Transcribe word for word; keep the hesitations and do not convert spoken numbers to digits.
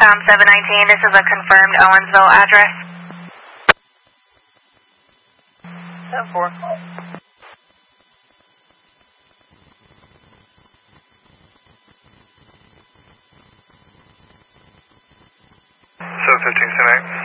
SOCOM seven nineteen, this is a confirmed Owensville address. ten four. seven fifteen, seven eight.